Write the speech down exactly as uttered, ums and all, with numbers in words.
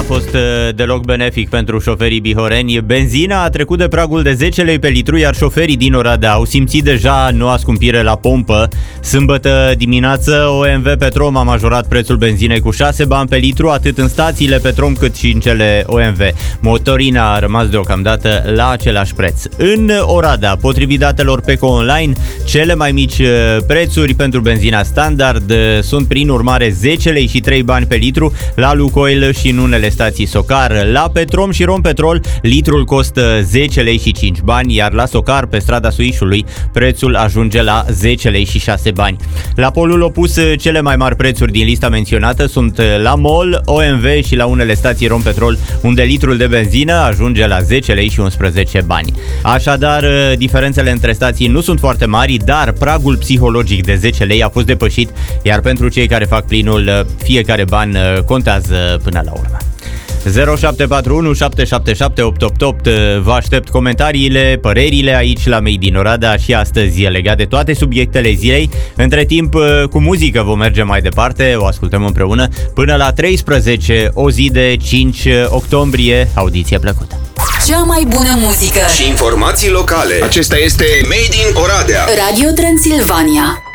fost deloc benefic pentru șoferii bihoreni. Benzina a trecut de pragul de zece lei pe litru, iar șoferii din Oradea au simțit deja noua scumpire la pompă. Sâmbătă dimineață, O M V Petrom a majorat prețul benzinei cu șase bani pe litru, atât în stațiile Petrom cât și în cele O M V. Motorina a rămas deocamdată la același preț. În Oradea, potrivit datelor Peco Online, cele mai mici prețuri pentru benzina standard sunt prin urmare zece lei și trei bani pe litru la Lukoil și în unele stații Socar. La Petrom și Rompetrol, litrul costă zece lei și cinci bani, iar la Socar, pe strada Suișului, prețul ajunge la zece lei și șase bani. La polul opus, cele mai mari prețuri din lista menționată sunt la MOL, O M V și la unele stații Rompetrol, unde litrul de benzină ajunge la zece lei și unsprezece bani. Așadar, diferențele între stații nu sunt foarte mari, dar pragul psihologic de zece lei a fost depășit, iar pentru cei care fac plinul, fiecare ban contează până la urmă. zero șapte patru unu șapte șapte șapte opt opt opt. Vă aștept comentariile, părerile aici la Made in Oradea și astăzi legat de toate subiectele zilei. Între timp, cu muzică vom merge mai departe, o ascultăm împreună până la treisprezece, o zi de cinci octombrie. Audiție plăcută! Cea mai bună muzică și informații locale. Acesta este Made in Oradea. Radio Transilvania.